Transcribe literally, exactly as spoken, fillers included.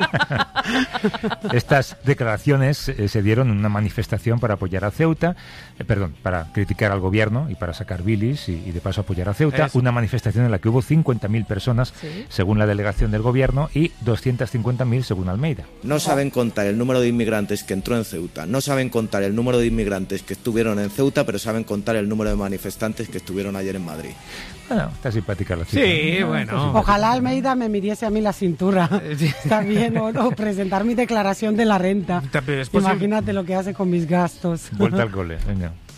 Estas declaraciones eh, se dieron en una manifestación para apoyar a Ceuta, eh, perdón, para criticar al gobierno y para sacar bilis y, y de paso apoyar a Ceuta. Eso. Una manifestación en la que hubo cincuenta mil personas, ¿sí?, según la delegación del gobierno, y doscientas cincuenta mil según Almeida. No saben contar el número de inmigrantes que entró en Ceuta, no saben contar el número de inmigrantes que estuvieron en Ceuta, pero saben contar el número de manifestantes que estuvieron ayer en Madrid. Bueno, está simpática la chica. Sí, ¿no? Bueno. Ojalá Almeida me midiese a mí la cintura. Está bien, o, o presentar mi declaración de la renta. Es Imagínate lo que hace con mis gastos. Vuelta al cole, venga.